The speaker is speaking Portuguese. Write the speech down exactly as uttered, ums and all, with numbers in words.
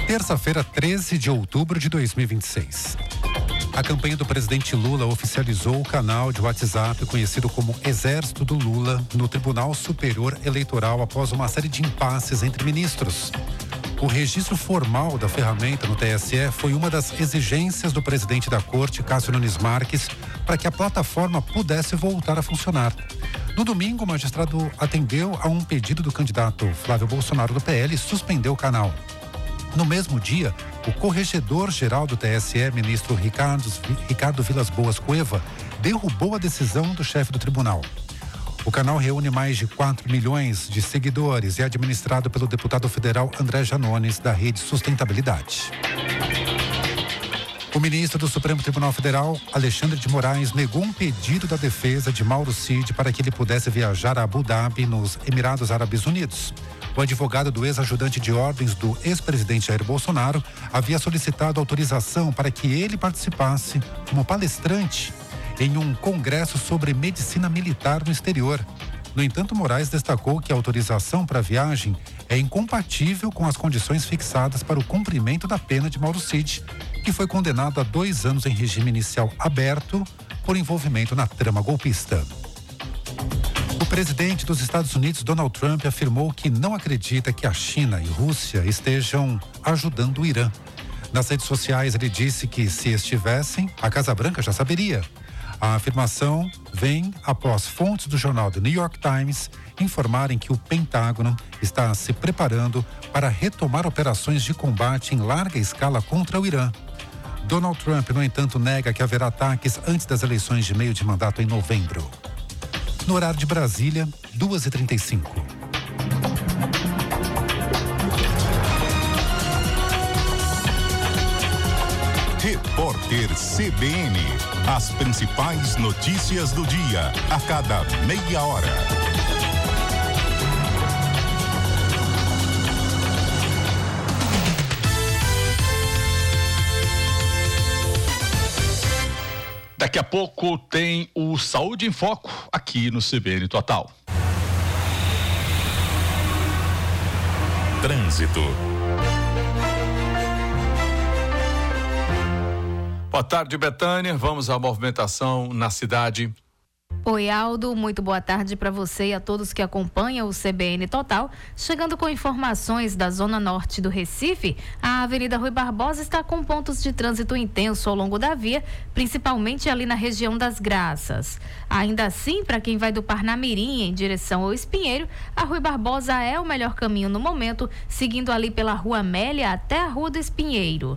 Terça-feira, treze de outubro de dois mil e vinte e seis. A campanha do presidente Lula oficializou o canal de WhatsApp conhecido como Exército do Lula no Tribunal Superior Eleitoral após uma série de impasses entre ministros. O registro formal da ferramenta no T S E foi uma das exigências do presidente da Corte, Cássio Nunes Marques, para que a plataforma pudesse voltar a funcionar. No domingo, o magistrado atendeu a um pedido do candidato Flávio Bolsonaro do P L e suspendeu o canal. No mesmo dia, o corregedor-geral do T S E, ministro Ricardo, Ricardo Vilas Boas Cueva, derrubou a decisão do chefe do tribunal. O canal reúne mais de quatro milhões de seguidores e é administrado pelo deputado federal André Janones, da Rede Sustentabilidade. O ministro do Supremo Tribunal Federal, Alexandre de Moraes, negou um pedido da defesa de Mauro Cid para que ele pudesse viajar a Abu Dhabi, nos Emirados Árabes Unidos. O advogado do ex-ajudante de ordens do ex-presidente Jair Bolsonaro havia solicitado autorização para que ele participasse como palestrante em um congresso sobre medicina militar no exterior. No entanto, Moraes destacou que a autorização para a viagem é incompatível com as condições fixadas para o cumprimento da pena de Mauro Cid, que foi condenado a dois anos em regime inicial aberto por envolvimento na trama golpista. O presidente dos Estados Unidos, Donald Trump, afirmou que não acredita que a China e Rússia estejam ajudando o Irã. Nas redes sociais, ele disse que, se estivessem, a Casa Branca já saberia. A afirmação vem após fontes do jornal The New York Times informarem que o Pentágono está se preparando para retomar operações de combate em larga escala contra o Irã. Donald Trump, no entanto, nega que haverá ataques antes das eleições de meio de mandato em novembro. No horário de Brasília, duas e trinta e cinco. Repórter C B N. As principais notícias do dia, a cada meia hora. Daqui a pouco tem o Saúde em Foco aqui no C B N Total. Trânsito. Boa tarde, Betânia. Vamos à movimentação na cidade. Oi, Aldo. Muito boa tarde para você e a todos que acompanham o C B N Total. Chegando com informações da zona norte do Recife, a Avenida Rui Barbosa está com pontos de trânsito intenso ao longo da via, principalmente ali na região das Graças. Ainda assim, para quem vai do Parnamirim em direção ao Espinheiro, a Rui Barbosa é o melhor caminho no momento, seguindo ali pela Rua Amélia até a Rua do Espinheiro.